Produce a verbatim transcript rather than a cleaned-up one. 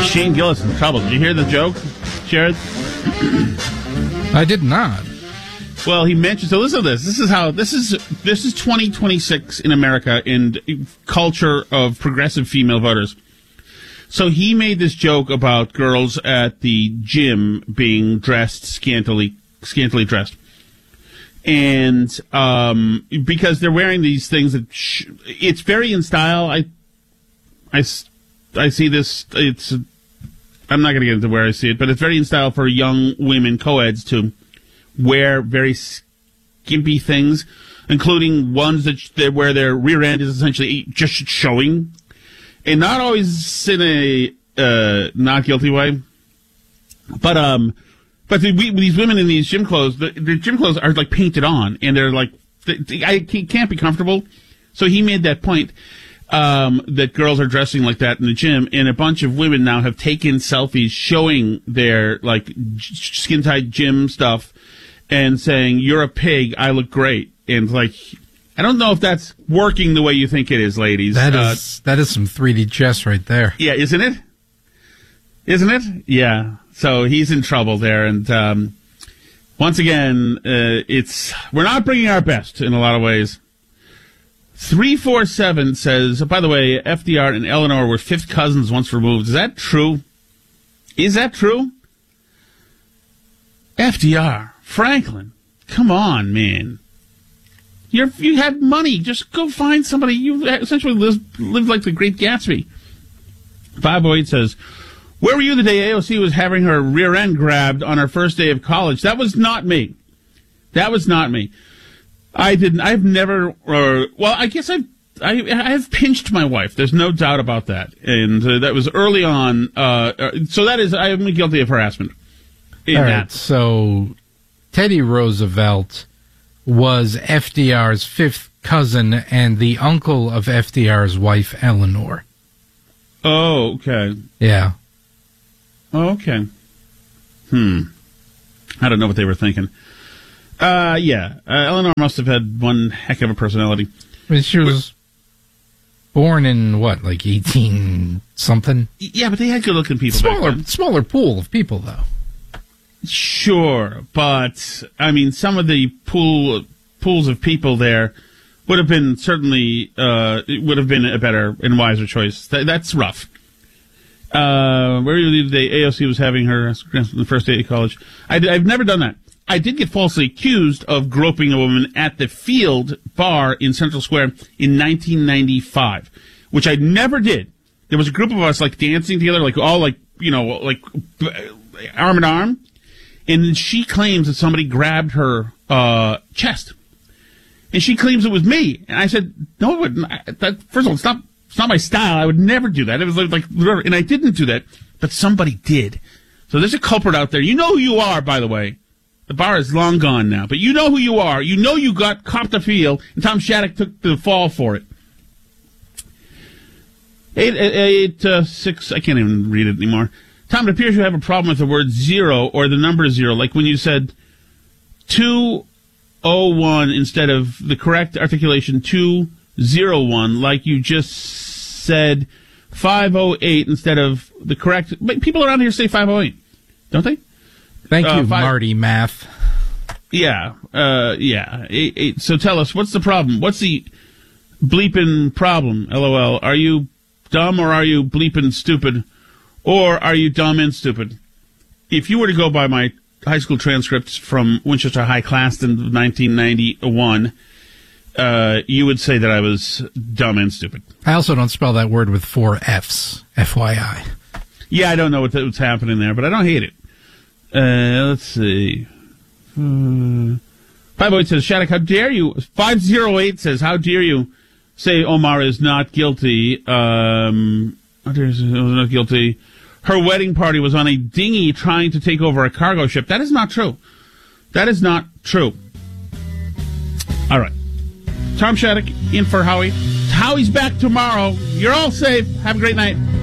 Shane Gillis in trouble. Did you hear the joke, Jared? I did not. Well, he mentioned. So listen to this. This is how this is. This is twenty twenty-six in America and culture of progressive female voters. So he made this joke about girls at the gym being dressed scantily, scantily dressed, and um, because they're wearing these things that sh- it's very in style. I, I, I see this. It's. I'm not going to get into where I see it, but it's very in style for young women co-eds to wear very skimpy things, including ones that, sh- that where their rear end is essentially just showing, and not always in a uh, not guilty way. But um, but the, we, these women in these gym clothes, the, the gym clothes are like painted on, and they're like, they, they, I can't be comfortable. So he made that point. Um, that girls are dressing like that in the gym, and a bunch of women now have taken selfies showing their like skin tight gym stuff and saying, "You're a pig, I look great." And like, I don't know if that's working the way you think it is, ladies. That uh, is that is some three D chess right there. Yeah, isn't it? Isn't it? Yeah. So he's in trouble there, and um, once again, uh, it's we're not bringing our best in a lot of ways. three four seven says, by the way, F D R and Eleanor were fifth cousins once removed. Is that true? Is that true? F D R, Franklin, come on, man. You're, you have money. Just go find somebody. You essentially lived, lived like the Great Gatsby. five oh eight says, where were you the day A O C was having her rear end grabbed on her first day of college? That was not me. That was not me. I didn't. I've never. Or well, I guess I've. I, I've pinched my wife. There's no doubt about that, and uh, that was early on. Uh, so that is. I am guilty of harassment. In All right. that. So Teddy Roosevelt was F D R's fifth cousin and the uncle of F D R's wife Eleanor. Oh, okay. Yeah. Oh, okay. Hmm. I don't know what they were thinking. Uh, yeah. Uh, Eleanor must have had one heck of a personality. I mean, she was born in, what, like eighteen something? Yeah, but they had good-looking people. Smaller, smaller pool of people, though. Sure, but, I mean, some of the pool pools of people there would have been certainly, uh, would have been a better and wiser choice. Th- that's rough. Uh, where you leave the day A O C was having her the first day of college. I, I've never done that. I did get falsely accused of groping a woman at the Field Bar in Central Square in nineteen ninety-five, which I never did. There was a group of us, like, dancing together, like, all, like, you know, like, arm in arm, and she claims that somebody grabbed her uh, chest. And she claims it was me. And I said, no, it wouldn't. I, that, first of all, it's not, it's not my style. I would never do that. It was like, and I didn't do that, but somebody did. So there's a culprit out there. You know who you are, by the way. The bar is long gone now, but you know who you are. You know you got copped a feel, and Tom Shattuck took the fall for it. Eight, eight, eight uh, six, I can't even read it anymore. Tom, it appears you have a problem with the word zero or the number zero, like when you said two oh one instead of the correct articulation two oh one, like you just said five oh eight instead of the correct. People around here say five oh eight, don't they? Thank you, uh, five, Marty Math. Yeah, uh, yeah. Eight, eight. So tell us, what's the problem? What's the bleeping problem? LOL. Are you dumb or are you bleeping stupid? Or are you dumb and stupid? If you were to go by my high school transcripts from Winchester High class in nineteen ninety-one, uh, you would say that I was dumb and stupid. I also don't spell that word with four F's, F Y I. Yeah, I don't know what what's happening there, but I don't hate it. Uh, let's see. Uh, five oh eight says, Shattuck, how dare you? five oh eight says, how dare you say Omar is not guilty? Um, how dare you say Omar is not guilty? Her wedding party was on a dinghy trying to take over a cargo ship. That is not true. That is not true. All right. Tom Shattuck in for Howie. Howie's back tomorrow. You're all safe. Have a great night.